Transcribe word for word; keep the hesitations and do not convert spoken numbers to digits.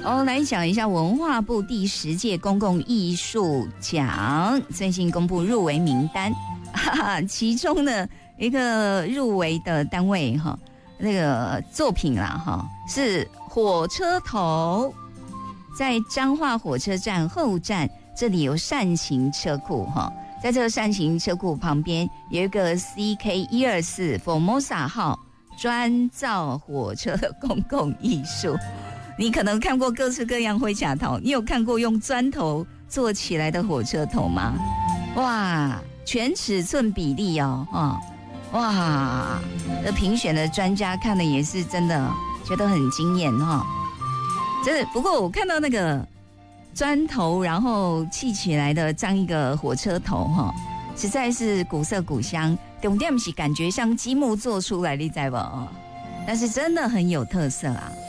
哦，来讲一下文化部第十届公共艺术奖最近公布入围名单，哈哈，其中呢一个入围的单位哈，那个作品啦哈是火车头，在彰化火车站后站，这里有扇形车库哈。在这个扇形车库旁边有一个 C K 一二四 Formosa 号专造火车的公共艺术。你可能看过各式各样灰甲头，你有看过用砖头做起来的火车头吗？哇，全尺寸比例哦，哦哇，这评选的专家看的也是真的觉得很惊艳哈、哦。真的，不过我看到那个砖头然后砌起来的这样一个火车头哈，实在是古色古香，重点是感觉像积木做出来的，你知道不？但是真的很有特色啊。